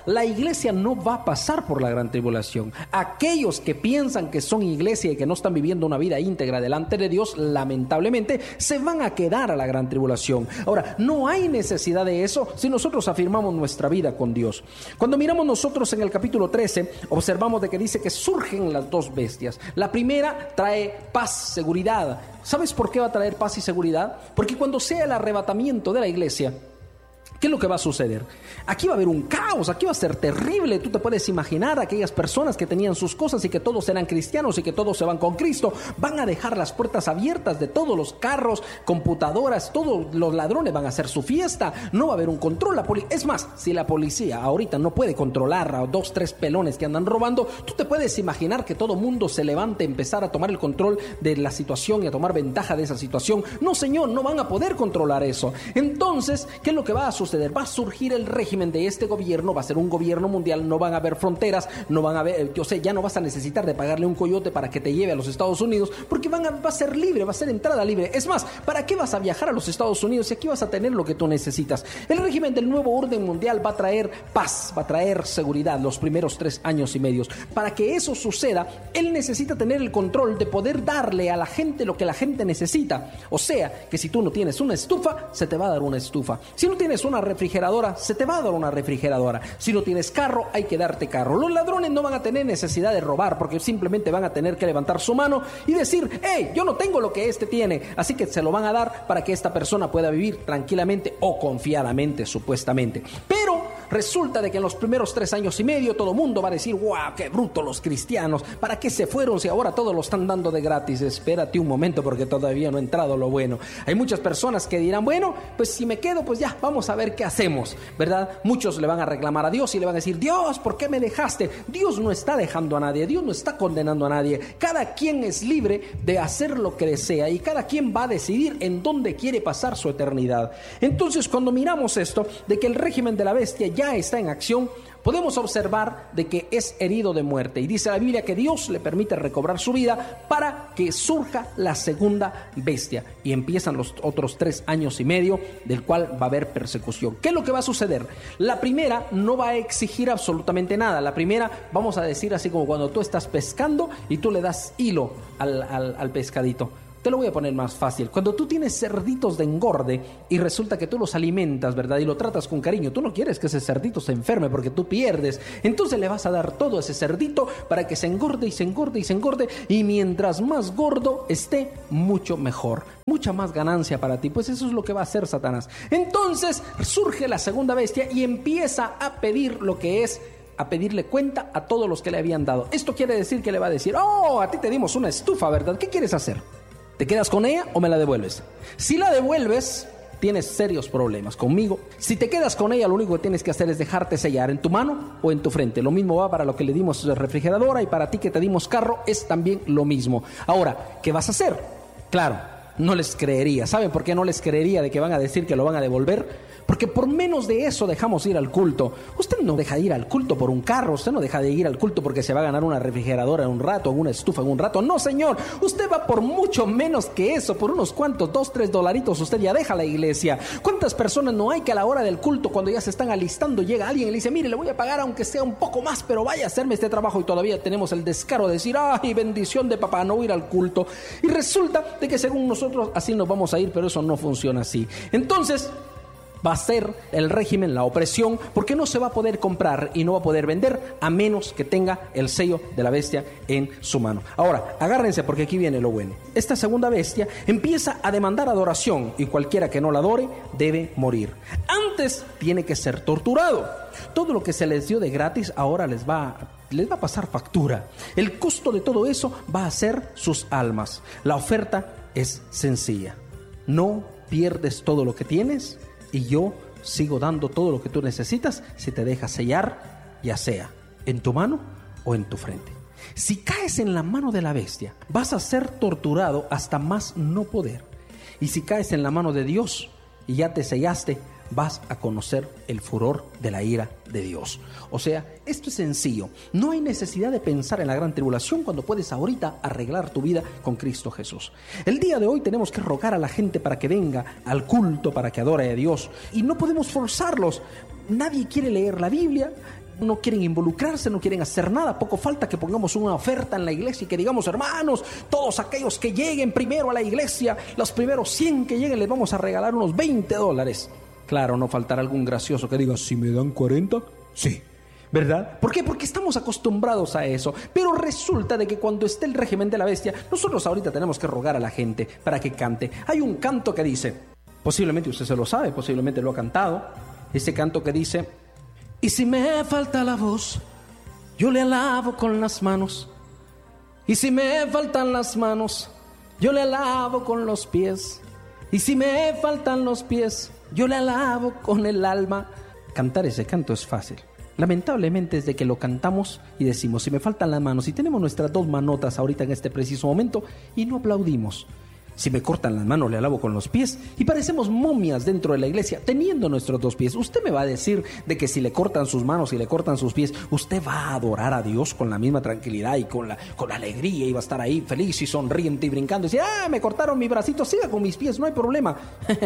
la iglesia no va a pasar por la gran tribulación. Aquellos que piensan que son iglesia y que no están viviendo una vida íntegra delante de Dios, lamentablemente se van a quedar a la gran tribulación. Ahora, no hay necesidad de eso si nosotros afirmamos nuestra vida con Dios. Cuando miramos nosotros en el capítulo 13, observamos de que dice que surgen las dos bestias. La primera trae paz, seguridad. ¿Sabes por qué va a traer paz y seguridad? Porque cuando sea el arrebatamiento de la iglesia, ¿qué es lo que va a suceder? Aquí va a haber un caos, aquí va a ser terrible. Tú te puedes imaginar aquellas personas que tenían sus cosas y que todos eran cristianos y que todos se van con Cristo. Van a dejar las puertas abiertas de todos los carros, computadoras, todos los ladrones van a hacer su fiesta. No va a haber un control. Es más, si la policía ahorita no puede controlar a 2, 3 pelones que andan robando, tú te puedes imaginar que todo mundo se levante a empezar a tomar el control de la situación y a tomar ventaja de esa situación. No, señor, no van a poder controlar eso. Entonces, ¿qué es lo que va a suceder? Va a surgir el régimen de este gobierno, va a ser un gobierno mundial, no van a haber fronteras, no van a haber, ya no vas a necesitar de pagarle un coyote para que te lleve a los Estados Unidos, porque va a ser libre, va a ser entrada libre. Es más, ¿para qué vas a viajar a los Estados Unidos si aquí vas a tener lo que tú necesitas? El régimen del nuevo orden mundial va a traer paz, va a traer seguridad los primeros 3 años y medio. Para que eso suceda, él necesita tener el control de poder darle a la gente lo que la gente necesita. O sea, que si tú no tienes una estufa, se te va a dar una estufa. Si no tienes una refrigeradora, se te va a dar una refrigeradora. Si no tienes carro, hay que darte carro. Los ladrones no van a tener necesidad de robar porque simplemente van a tener que levantar su mano y decir: hey, yo no tengo lo que este tiene, así que se lo van a dar para que esta persona pueda vivir tranquilamente o confiadamente, supuestamente. Pero resulta de que en los primeros 3 años y medio todo el mundo va a decir: ¡guau, qué bruto los cristianos! ¿Para qué se fueron si ahora todo lo están dando de gratis? Espérate un momento porque todavía no ha entrado lo bueno. Hay muchas personas que dirán: bueno, pues si me quedo, pues ya, vamos a ver qué hacemos, ¿verdad? Muchos le van a reclamar a Dios y le van a decir: Dios, ¿por qué me dejaste? Dios no está dejando a nadie, Dios no está condenando a nadie. Cada quien es libre de hacer lo que desea y cada quien va a decidir en dónde quiere pasar su eternidad. Entonces, cuando miramos esto, de que el régimen de la bestia ya está en acción, podemos observar de que es herido de muerte. Y dice la Biblia que Dios le permite recobrar su vida para que surja la segunda bestia. Y empiezan los otros 3 años y medio, del cual va a haber persecución. ¿Qué es lo que va a suceder? La primera no va a exigir absolutamente nada. La primera, vamos a decir así como cuando tú estás pescando y tú le das hilo al pescadito. Te lo voy a poner más fácil. Cuando tú tienes cerditos de engorde y resulta que tú los alimentas, ¿verdad? Y lo tratas con cariño, tú no quieres que ese cerdito se enferme porque tú pierdes. Entonces le vas a dar todo a ese cerdito para que se engorde y se engorde y se engorde. Y mientras más gordo esté, mucho mejor. Mucha más ganancia para ti. Pues eso es lo que va a hacer Satanás. Entonces surge la segunda bestia y empieza a pedir lo que es, a pedirle cuenta a todos los que le habían dado. Esto quiere decir que le va a decir: oh, a ti te dimos una estufa, ¿verdad? ¿Qué quieres hacer? ¿Te quedas con ella o me la devuelves? Si la devuelves, tienes serios problemas conmigo. Si te quedas con ella, lo único que tienes que hacer es dejarte sellar en tu mano o en tu frente. Lo mismo va para lo que le dimos de refrigeradora y para ti que te dimos carro, es también lo mismo. Ahora, ¿qué vas a hacer? Claro, no les creería. ¿Saben por qué no les creería de que van a decir que lo van a devolver? Porque por menos de eso dejamos ir al culto. Usted no deja de ir al culto por un carro, usted no deja de ir al culto porque se va a ganar una refrigeradora en un rato, una estufa en un rato. No, señor, usted va por mucho menos que eso, por unos cuantos, $2-3, usted ya deja la iglesia. ¿Cuántas personas no hay que a la hora del culto, cuando ya se están alistando, llega alguien y le dice: mire, le voy a pagar aunque sea un poco más, pero vaya a hacerme este trabajo? Y todavía tenemos el descaro de decir: ay, bendición de papá, no voy a ir al culto. Y resulta de que según nosotros así nos vamos a ir, pero eso no funciona así. Entonces va a ser el régimen, la opresión, porque no se va a poder comprar y no va a poder vender a menos que tenga el sello de la bestia en su mano. Ahora, agárrense porque aquí viene lo bueno. Esta segunda bestia empieza a demandar adoración y cualquiera que no la adore debe morir. Antes tiene que ser torturado. Todo lo que se les dio de gratis ahora les va a pasar factura. El costo de todo eso va a ser sus almas. La oferta es sencilla. No pierdes todo lo que tienes y yo sigo dando todo lo que tú necesitas si te dejas sellar, ya sea en tu mano o en tu frente. Si caes en la mano de la bestia, vas a ser torturado hasta más no poder. Y si caes en la mano de Dios y ya te sellaste, vas a conocer el furor de la ira de Dios. O sea, esto es sencillo. No hay necesidad de pensar en la gran tribulación cuando puedes ahorita arreglar tu vida con Cristo Jesús. El día de hoy tenemos que rogar a la gente para que venga al culto, para que adore a Dios. Y no podemos forzarlos. Nadie quiere leer la Biblia. no quieren involucrarse, no quieren hacer nada. Poco falta que pongamos una oferta en la iglesia y que digamos: hermanos, todos aquellos que lleguen primero a la iglesia, los primeros 100 que lleguen, les vamos a regalar unos $20. Claro, no faltará algún gracioso que diga: ¿si me dan 40? Sí. ¿Verdad? ¿Por qué? Porque estamos acostumbrados a eso. Pero resulta de que cuando esté el régimen de la bestia, nosotros ahorita tenemos que rogar a la gente para que cante. Hay un canto que dice, posiblemente usted se lo sabe, posiblemente lo ha cantado, ese canto que dice: y si me falta la voz, yo le alabo con las manos. Y si me faltan las manos, yo le alabo con los pies. Y si me faltan los pies, yo le alabo con el alma. Cantar ese canto es fácil. Lamentablemente es de que lo cantamos y decimos: si me faltan las manos, y tenemos nuestras 2 manotas ahorita en este preciso momento, y no aplaudimos. Si me cortan las manos, le alabo con los pies, y parecemos momias dentro de la iglesia teniendo nuestros 2 pies. Usted me va a decir de que si le cortan sus manos y le cortan sus pies, usted va a adorar a Dios con la misma tranquilidad y con la alegría, y va a estar ahí feliz y sonriente y brincando y decir: me cortaron mi bracito, siga con mis pies, no hay problema.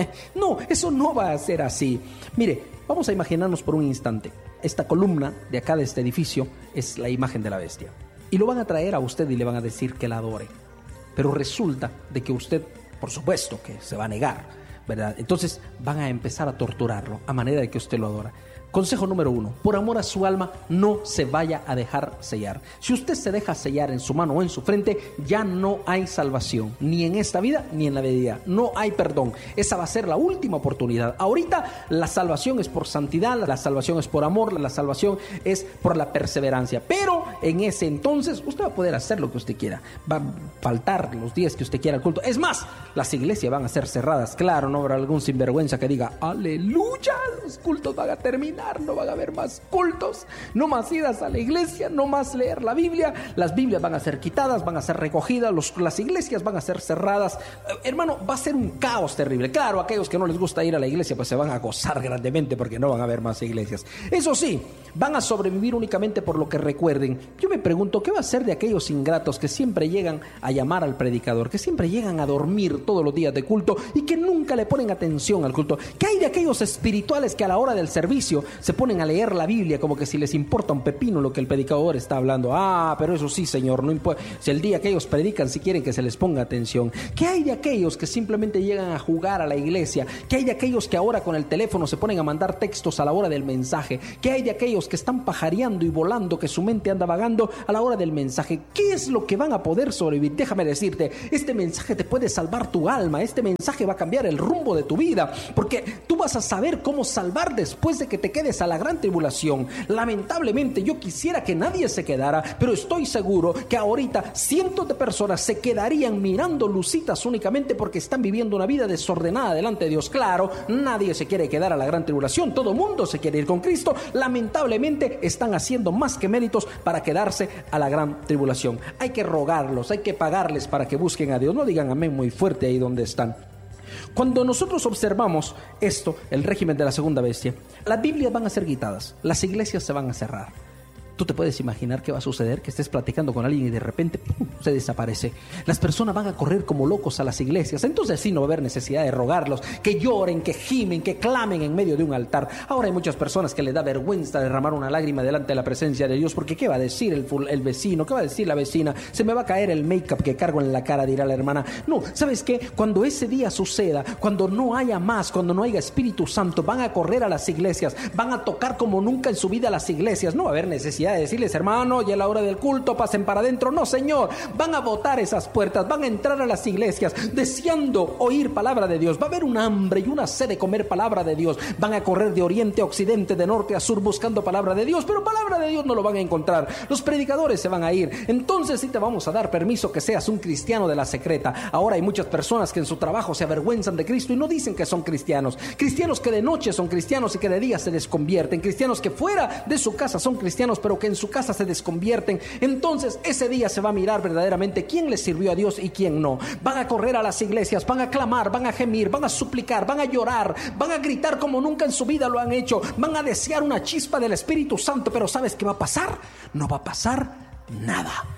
No, eso no va a ser así. Mire, vamos a imaginarnos por un instante. Esta columna de acá de este edificio es la imagen de la bestia, y lo van a traer a usted y le van a decir que la adore. Pero resulta de que usted, por supuesto que se va a negar, ¿verdad? Entonces van a empezar a torturarlo a manera de que usted lo adora. Consejo número 1, por amor a su alma, no se vaya a dejar sellar. Si usted se deja sellar en su mano o en su frente, ya no hay salvación, ni en esta vida ni en la venidera. No hay perdón. Esa va a ser la última oportunidad. Ahorita la salvación es por santidad, la salvación es por amor, la salvación es por la perseverancia. Pero en ese entonces usted va a poder hacer lo que usted quiera. Va a faltar los días que usted quiera al culto. Es más, las iglesias van a ser cerradas. Claro, no habrá algún sinvergüenza que diga: aleluya, los cultos van a terminar. No van a haber más cultos, no más idas a la iglesia, no más leer la Biblia. Las Biblias van a ser quitadas, van a ser recogidas, las iglesias van a ser cerradas. Hermano, va a ser un caos terrible. Claro, aquellos que no les gusta ir a la iglesia, pues se van a gozar grandemente porque no van a haber más iglesias. Eso sí, van a sobrevivir únicamente por lo que recuerden. Yo me pregunto, ¿qué va a ser de aquellos ingratos que siempre llegan a llamar al predicador, que siempre llegan a dormir todos los días de culto y que nunca le ponen atención al culto? ¿Qué hay de aquellos espirituales que a la hora del servicio se ponen a leer la Biblia como que si les importa un pepino lo que el predicador está hablando? Pero eso sí, Señor, no importa. Si el día que ellos predican, si quieren que se les ponga atención. ¿Qué hay de aquellos que simplemente llegan a jugar a la iglesia? ¿Qué hay de aquellos que ahora con el teléfono se ponen a mandar textos a la hora del mensaje? ¿Qué hay de aquellos que están pajareando y volando, que su mente anda vagando a la hora del mensaje? ¿Qué es lo que van a poder sobrevivir? Déjame decirte, este mensaje te puede salvar tu alma. Este mensaje va a cambiar el rumbo de tu vida, porque tú vas a saber cómo salvar después de que te quedes a la gran tribulación. Lamentablemente yo quisiera que nadie se quedara, pero estoy seguro que ahorita cientos de personas se quedarían mirando lucitas únicamente porque están viviendo una vida desordenada delante de Dios. Claro, nadie se quiere quedar a la gran tribulación, todo mundo se quiere ir con Cristo. Lamentablemente están haciendo más que méritos para quedarse a la gran tribulación. Hay que rogarlos, hay que pagarles para que busquen a Dios. No digan amén muy fuerte ahí donde están. Cuando nosotros observamos esto, el régimen de la segunda bestia, las Biblias van a ser quitadas, las iglesias se van a cerrar. Tú te puedes imaginar qué va a suceder, que estés platicando con alguien y de repente ¡pum!, se desaparece. Las personas van a correr como locos a las iglesias. Entonces sí no va a haber necesidad de rogarlos, que lloren, que gimen, que clamen en medio de un altar. Ahora hay muchas personas que les da vergüenza derramar una lágrima delante de la presencia de Dios, porque ¿qué va a decir el vecino? ¿Qué va a decir la vecina? Se me va a caer el make-up que cargo en la cara, dirá la hermana. No, ¿sabes qué? Cuando ese día suceda, cuando no haya más, cuando no haya Espíritu Santo, van a correr a las iglesias, van a tocar como nunca en su vida las iglesias. No va a haber necesidad de decirles: hermano, ya es la hora del culto, pasen para adentro. No, Señor, van a botar esas puertas, van a entrar a las iglesias deseando oír palabra de Dios. Va a haber un hambre y una sed de comer palabra de Dios. Van a correr de oriente a occidente, de norte a sur buscando palabra de Dios, pero palabra de Dios no lo van a encontrar. Los predicadores se van a ir. Entonces sí te vamos a dar permiso que seas un cristiano de la secreta. Ahora hay muchas personas que en su trabajo se avergüenzan de Cristo y no dicen que son cristianos. Cristianos que de noche son cristianos y que de día se desconvierten. Cristianos que fuera de su casa son cristianos, pero que en su casa se desconvierten. Entonces ese día se va a mirar verdaderamente quién le sirvió a Dios y quién no. Van a correr a las iglesias, van a clamar, van a gemir, van a suplicar, van a llorar, van a gritar como nunca en su vida lo han hecho, van a desear una chispa del Espíritu Santo. Pero ¿sabes qué va a pasar? No va a pasar nada.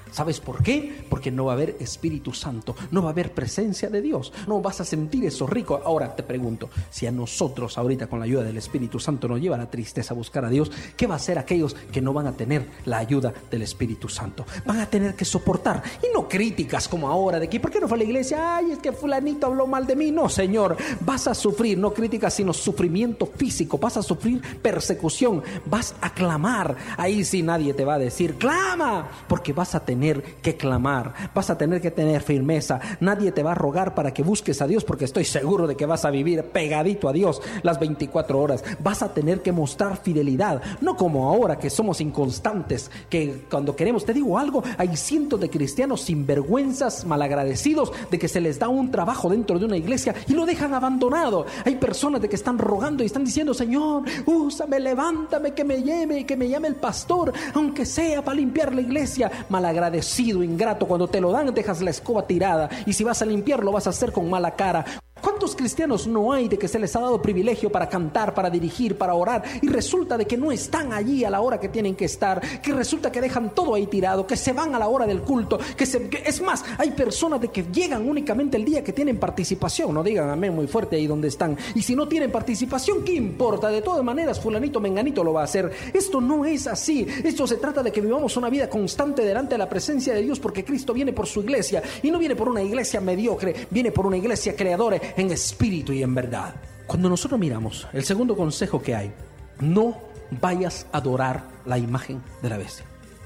¿Sabes por qué? Porque no va a haber Espíritu Santo, no va a haber presencia de Dios, no vas a sentir eso rico. Ahora te pregunto, si a nosotros ahorita con la ayuda del Espíritu Santo nos lleva la tristeza a buscar a Dios, ¿qué va a hacer aquellos que no van a tener la ayuda del Espíritu Santo? Van a tener que soportar, y no críticas como ahora de que ¿por qué no fue a la iglesia? Ay, es que fulanito habló mal de mí. No, Señor, vas a sufrir, no críticas, sino sufrimiento físico, vas a sufrir persecución, vas a clamar. Ahí sí nadie te va a decir clama, porque vas a tener que clamar, vas a tener que tener firmeza. Nadie te va a rogar para que busques a Dios, porque estoy seguro de que vas a vivir pegadito a Dios las 24 horas. Vas a tener que mostrar fidelidad, no como ahora que somos inconstantes, que cuando queremos, te digo algo, hay cientos de cristianos sinvergüenzas, malagradecidos, de que se les da un trabajo dentro de una iglesia y lo dejan abandonado. Hay personas de que están rogando y están diciendo: Señor, úsame, levántame, que me llame el pastor, aunque sea para limpiar la iglesia. Malagradecido, ingrato, cuando te lo dan dejas la escoba tirada, y si vas a limpiar lo vas a hacer con mala cara. ¿Cuántos cristianos no hay de que se les ha dado privilegio para cantar, para dirigir, para orar, y resulta de que no están allí a la hora que tienen que estar, que resulta que dejan todo ahí tirado, que se van a la hora del culto, es más, hay personas de que llegan únicamente el día que tienen participación? No digan amén muy fuerte ahí donde están. Y si no tienen participación, ¿qué importa? De todas maneras, fulanito, menganito lo va a hacer. Esto no es así. Esto se trata de que vivamos una vida constante delante de la presencia de Dios, porque Cristo viene por su iglesia, y no viene por una iglesia mediocre, viene por una iglesia creadora en espíritu y en verdad. Cuando nosotros miramos el segundo consejo que hay, no vayas a adorar la imagen de la bestia.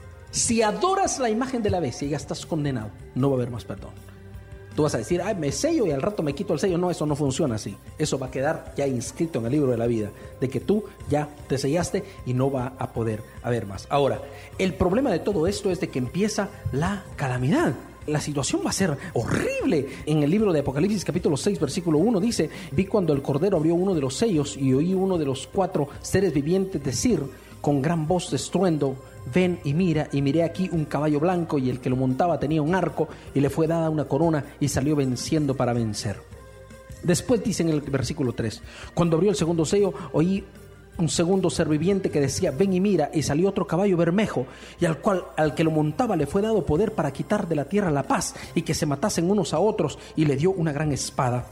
Si adoras la imagen de la bestia, ya estás condenado, no va a haber más perdón. Tú vas a decir: ay, me sello y al rato me quito el sello. No, eso no funciona así. Eso va a quedar ya inscrito en el libro de la vida, de que tú ya te sellaste y no va a poder haber más. Ahora, el problema de todo esto es de que empieza la calamidad. La situación va a ser horrible. En el libro de Apocalipsis capítulo 6 versículo 1 dice: vi cuando el Cordero abrió uno de los sellos y oí uno de los 4 seres vivientes decir con gran voz de estruendo: ven y mira. Y miré aquí un caballo blanco, y el que lo montaba tenía un arco, y le fue dada una corona, y salió venciendo para vencer. Después dice en el versículo 3: cuando abrió el segundo sello, oí un segundo ser viviente que decía: ven y mira. Y salió otro caballo bermejo, y al que lo montaba le fue dado poder para quitar de la tierra la paz, y que se matasen unos a otros, y le dio una gran espada.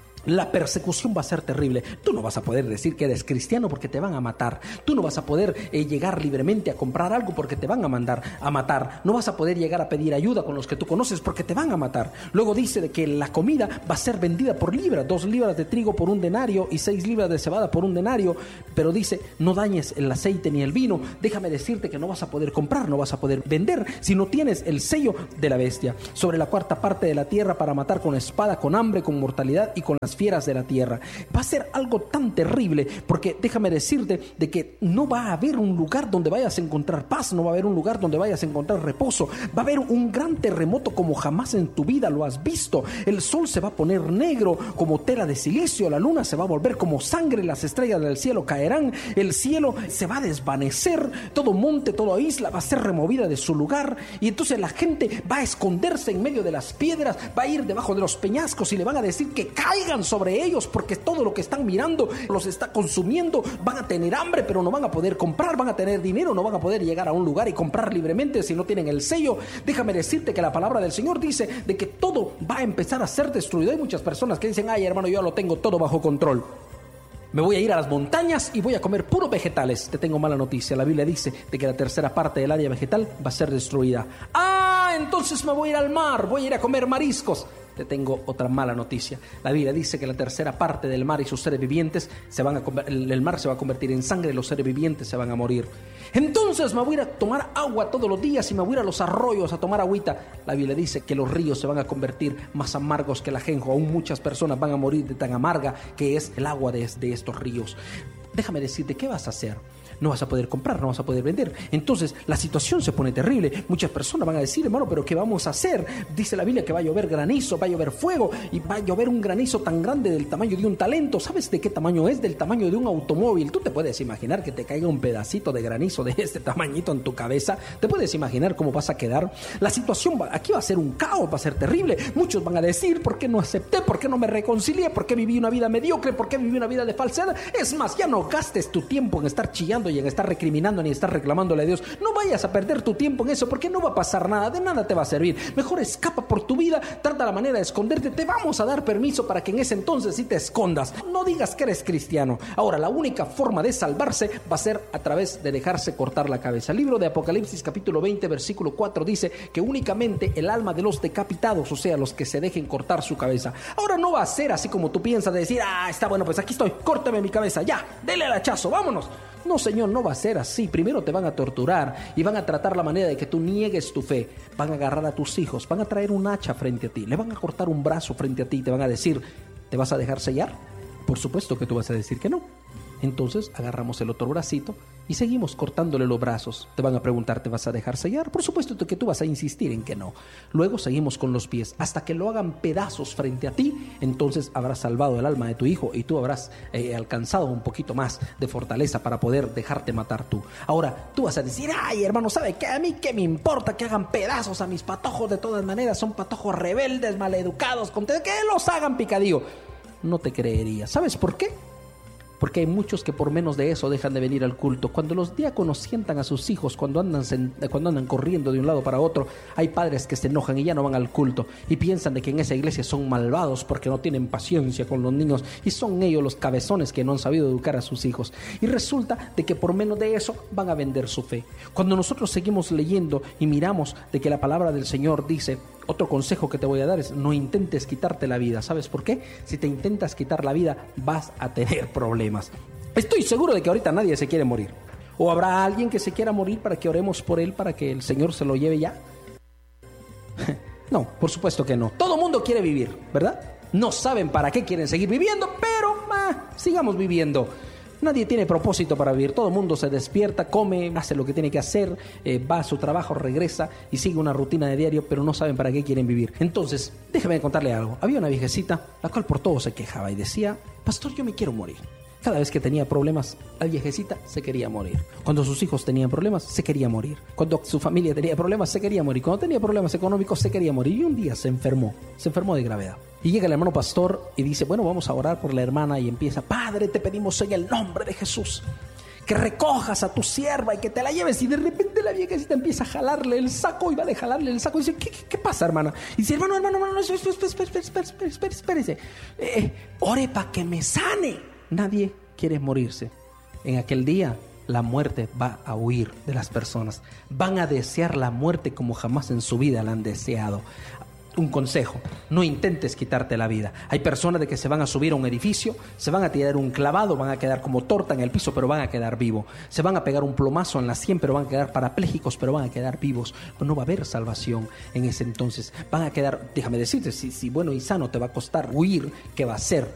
La persecución va a ser terrible. Tú no vas a poder decir que eres cristiano porque te van a matar. Tú no vas a poder llegar libremente a comprar algo porque te van a mandar a matar. No vas a poder llegar a pedir ayuda con los que tú conoces porque te van a matar. Luego dice de que la comida va a ser vendida por libras: 2 libras de trigo por 1 denario y 6 libras de cebada por 1 denario. Pero dice: no dañes el aceite ni el vino. Déjame decirte que no vas a poder comprar, no vas a poder vender si no tienes el sello de la bestia. Sobre la 4ª parte de la tierra para matar con espada, con hambre, con mortalidad y con las fieras de la tierra. Va a ser algo tan terrible, porque déjame decirte de que no va a haber un lugar donde vayas a encontrar paz, no va a haber un lugar donde vayas a encontrar reposo. Va a haber un gran terremoto como jamás en tu vida lo has visto. El sol se va a poner negro como tela de silicio, la luna se va a volver como sangre, las estrellas del cielo caerán, el cielo se va a desvanecer, todo monte, toda isla va a ser removida de su lugar, y entonces la gente va a esconderse en medio de las piedras, va a ir debajo de los peñascos, y le van a decir que caigan sobre ellos, porque todo lo que están mirando los está consumiendo. Van a tener hambre, pero no van a poder comprar. Van a tener dinero, no van a poder llegar a un lugar y comprar libremente si no tienen el sello. Déjame decirte que la palabra del Señor dice de que todo va a empezar a ser destruido. Hay muchas personas que dicen: ay, hermano, yo lo tengo todo bajo control. Me voy a ir a las montañas y voy a comer puros vegetales. Te tengo mala noticia. La Biblia dice de que la 3ª parte del área vegetal va a ser destruida. Ah, entonces me voy a ir al mar, voy a ir a comer mariscos. Te tengo otra mala noticia. La Biblia dice que la 3ª parte del mar y sus seres vivientes el mar se va a convertir en sangre, los seres vivientes se van a morir. Entonces me voy a ir a tomar agua todos los días y me voy a ir a los arroyos a tomar agüita. La Biblia dice que los ríos se van a convertir más amargos que el ajenjo. Aún muchas personas van a morir de tan amarga que es el agua de estos ríos. Déjame decirte, ¿qué vas a hacer? No vas a poder comprar, no vas a poder vender. Entonces la situación se pone terrible. Muchas personas van a decir: hermano, ¿pero qué vamos a hacer? Dice la Biblia que va a llover granizo, va a llover fuego, y va a llover un granizo tan grande del tamaño de un talento. ¿Sabes de qué tamaño es? Del tamaño de un automóvil. Tú te puedes imaginar que te caiga un pedacito de granizo de este tamañito en tu cabeza. ¿Te puedes imaginar cómo vas a quedar? La situación aquí va a ser un caos, va a ser terrible. Muchos van a decir: ¿por qué no acepté? ¿Por qué no me reconcilié? ¿Por qué viví una vida mediocre? ¿Por qué viví una vida de falsedad? Es más, ya no gastes tu tiempo en estar chillando quejando y en estar recriminando ni estar reclamándole a Dios. No vayas a perder tu tiempo en eso, porque no va a pasar nada, de nada te va a servir. Mejor escapa por tu vida, trata la manera de esconderte. Te vamos a dar permiso para que en ese entonces sí te escondas. No digas que eres cristiano. Ahora, la única forma de salvarse va a ser a través de dejarse cortar la cabeza. El libro de Apocalipsis capítulo 20 versículo 4 dice que únicamente el alma de los decapitados, o sea, los que se dejen cortar su cabeza. Ahora no va a ser así como tú piensas de decir, está bueno, pues aquí estoy, córtame mi cabeza, ya, dele el hachazo, vámonos. No, señor, no va a ser así. Primero te van a torturar y van a tratar la manera de que tú niegues tu fe. Van a agarrar a tus hijos, van a traer un hacha frente a ti, le van a cortar un brazo frente a ti y te van a decir, ¿te vas a dejar sellar? Por supuesto que tú vas a decir que no. Entonces agarramos el otro bracito y seguimos cortándole los brazos. Te van a preguntar, ¿te vas a dejar sellar? Por supuesto que tú vas a insistir en que no. Luego seguimos con los pies hasta que lo hagan pedazos frente a ti. Entonces habrás salvado el alma de tu hijo y tú habrás alcanzado un poquito más de fortaleza para poder dejarte matar tú. Ahora tú vas a decir, ay hermano, ¿sabe qué? A mí qué me importa que hagan pedazos a mis patojos. De todas maneras son patojos rebeldes, maleducados, que los hagan picadillo. No te creería. ¿Sabes por qué? Porque hay muchos que por menos de eso dejan de venir al culto. Cuando los diáconos sientan a sus hijos, cuando andan corriendo de un lado para otro, hay padres que se enojan y ya no van al culto y piensan de que en esa iglesia son malvados porque no tienen paciencia con los niños y son ellos los cabezones que no han sabido educar a sus hijos. Y resulta de que por menos de eso van a vender su fe. Cuando nosotros seguimos leyendo y miramos de que la palabra del Señor dice, otro consejo que te voy a dar es no intentes quitarte la vida. ¿Sabes por qué? Si te intentas quitar la vida vas a tener problemas. Estoy seguro de que ahorita nadie se quiere morir. ¿O habrá alguien que se quiera morir para que oremos por él, para que el Señor se lo lleve ya? No, por supuesto que no. Todo mundo quiere vivir, ¿verdad? No saben para qué quieren seguir viviendo, pero sigamos viviendo. Nadie tiene propósito para vivir. Todo el mundo se despierta, come, hace lo que tiene que hacer, va a su trabajo, regresa y sigue una rutina de diario, pero no saben para qué quieren vivir. Entonces, déjeme contarle algo. Había una viejecita, la cual por todo se quejaba y decía, pastor, yo me quiero morir. Cada vez que tenía problemas, la viejecita se quería morir. Cuando sus hijos tenían problemas, se quería morir. Cuando su familia tenía problemas, se quería morir. Cuando tenía problemas económicos, se quería morir. Y un día se enfermó de gravedad. Y llega el hermano pastor y dice, bueno, vamos a orar por la hermana. Y empieza, Padre, te pedimos en el nombre de Jesús que recojas a tu sierva y que te la lleves. Y de repente la viejecita empieza a jalarle el saco y va a jalarle el saco y dice, ¿qué pasa, hermana? Y dice, hermano, espérese. Ore para que me sane. Nadie quiere morirse. En aquel día la muerte va a huir de las personas. Van a desear la muerte como jamás en su vida la han deseado. Un consejo, no intentes quitarte la vida. Hay personas de que se van a subir a un edificio, se van a tirar un clavado, van a quedar como torta en el piso, pero van a quedar vivos. Se van a pegar un plomazo en la sien, pero van a quedar parapléjicos, pero van a quedar vivos. No va a haber salvación en ese entonces. Van a quedar, déjame decirte, si bueno y sano te va a costar huir, ¿qué va a ser?